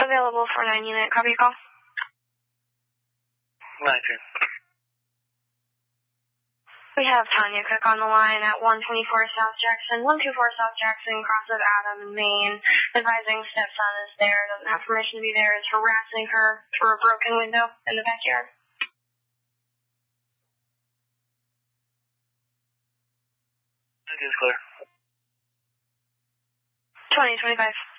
Available for 9 unit. Copy your call. 9-2. We have Tanya Cook on the line at 124 South Jackson, 124 South Jackson, cross of Adam and Main, advising stepson is there, doesn't have permission to be there, is harassing her through a broken window in the backyard. It is clear. 2025.